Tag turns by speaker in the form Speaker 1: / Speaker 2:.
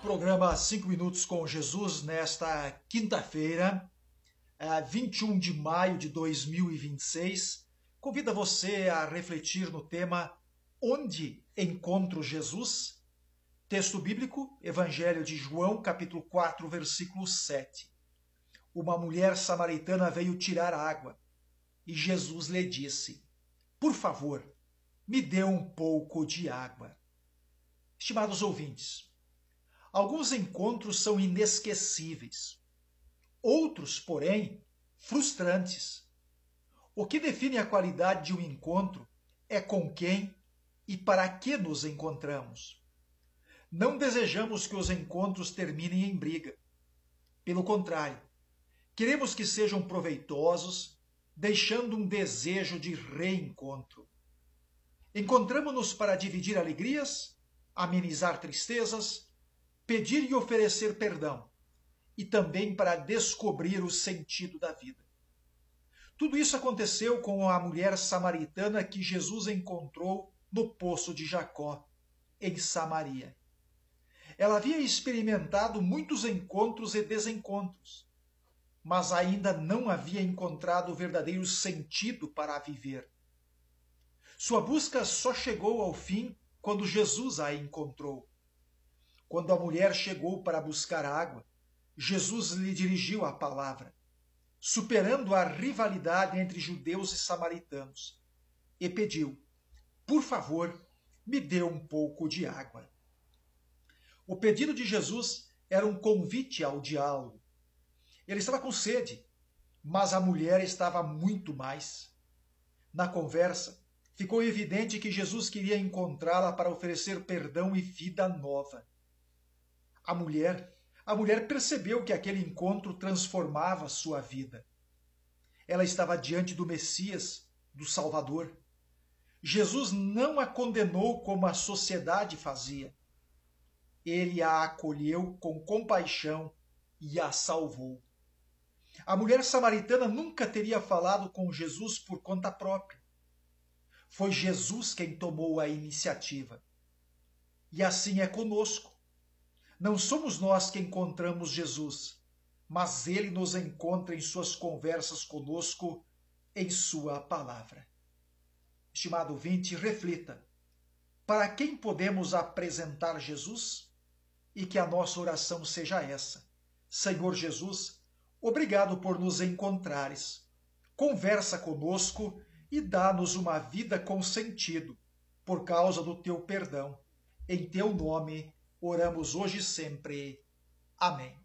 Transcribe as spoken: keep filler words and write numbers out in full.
Speaker 1: Programa cinco Minutos com Jesus nesta quinta-feira, vinte e um de maio de dois mil e vinte e seis. Convida você a refletir no tema Onde encontro Jesus? Texto bíblico, Evangelho de João, capítulo quatro, versículo sete. Uma mulher samaritana veio tirar água e Jesus lhe disse: Por favor, me dê um pouco de água. Estimados ouvintes, alguns encontros são inesquecíveis, outros, porém, frustrantes. O que define a qualidade de um encontro é com quem e para que nos encontramos. Não desejamos que os encontros terminem em briga. Pelo contrário, queremos que sejam proveitosos, deixando um desejo de reencontro. Encontramos-nos para dividir alegrias, amenizar tristezas, pedir e oferecer perdão, e também para descobrir o sentido da vida. Tudo isso aconteceu com a mulher samaritana que Jesus encontrou no poço de Jacó, em Samaria. Ela havia experimentado muitos encontros e desencontros, mas ainda não havia encontrado o verdadeiro sentido para a viver. Sua busca só chegou ao fim quando Jesus a encontrou. Quando a mulher chegou para buscar água, Jesus lhe dirigiu a palavra, superando a rivalidade entre judeus e samaritanos, e pediu: Por favor, me dê um pouco de água. O pedido de Jesus era um convite ao diálogo. Ele estava com sede, mas a mulher estava muito mais. Na conversa, ficou evidente que Jesus queria encontrá-la para oferecer perdão e vida nova. A mulher, a mulher percebeu que aquele encontro transformava sua vida. Ela estava diante do Messias, do Salvador. Jesus não a condenou como a sociedade fazia. Ele a acolheu com compaixão e a salvou. A mulher samaritana nunca teria falado com Jesus por conta própria. Foi Jesus quem tomou a iniciativa. E assim é conosco. Não somos nós que encontramos Jesus, mas ele nos encontra em suas conversas conosco, em sua palavra. Estimado ouvinte, reflita. Para quem podemos apresentar Jesus? E que a nossa oração seja essa: Senhor Jesus, obrigado por nos encontrares. Conversa conosco e dá-nos uma vida com sentido, por causa do teu perdão. Em teu nome, oramos hoje e sempre. Amém.